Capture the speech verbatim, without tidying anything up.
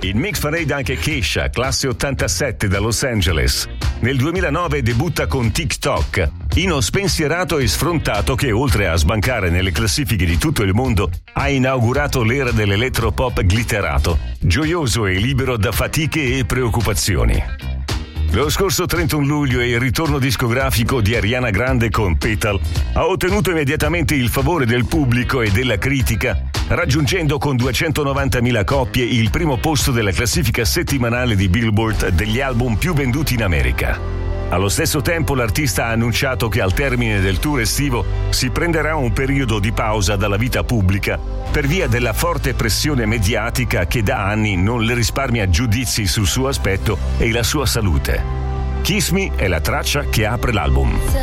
In Mix Parade anche Kesha, classe ottantasette da Los Angeles. Nel duemilanove debutta con TikTok, Ino spensierato e sfrontato che, oltre a sbancare nelle classifiche di tutto il mondo, ha inaugurato l'era dell'elettropop glitterato, gioioso e libero da fatiche e preoccupazioni. Lo scorso trentuno luglio il ritorno discografico di Ariana Grande con Petal ha ottenuto immediatamente il favore del pubblico e della critica, raggiungendo con duecentonovantamila copie il primo posto della classifica settimanale di Billboard degli album più venduti in America. Allo stesso tempo l'artista ha annunciato che al termine del tour estivo si prenderà un periodo di pausa dalla vita pubblica per via della forte pressione mediatica che da anni non le risparmia giudizi sul suo aspetto e la sua salute. Kiss Me è la traccia che apre l'album.